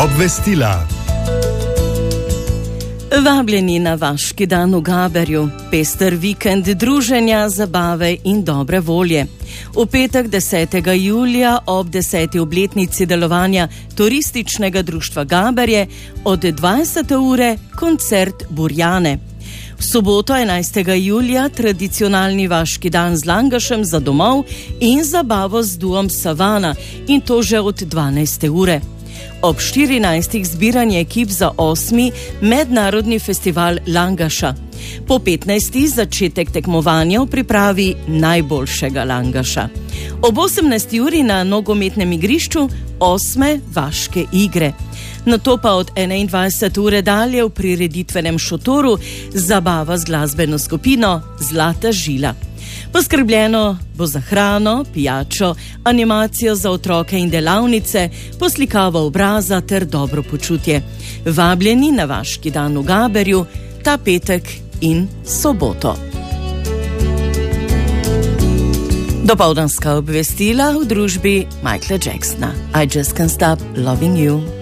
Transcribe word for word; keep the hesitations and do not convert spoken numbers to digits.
Obvestila. Vabljeni na Vaški dan v Gaberju, pester vikend druženja, zabave in dobre volje. V petek desetega julija ob deseti obletnici delovanja Turističnega društva Gaberje od dvajsete ure koncert Burjane. V soboto enajstega julija tradicionalni Vaški dan z langašem za domov in zabavo z duom Savana, in to že od dvanajste ure. Ob štirinajstih zbiranje ekip za osmi mednarodni festival langaša. Po petnajstih začetek tekmovanja v pripravi najboljšega langaša. Ob osemnajsti uri na nogometnem igrišču osme Vaške igre. Nato pa od enaindvajsete ure dalje v prireditvenem šotoru zabava z glasbeno skupino Zlata žila. Poskrbljeno bo za hrano, pijačo, animacijo za otroke in delavnice, poslikava obraza ter dobro počutje. Vabljeni na Vaški dan v Gaberju ta petek in soboto. Dopoldanska obvestila v družbi Michaela Jacksona. I just can't stop loving you.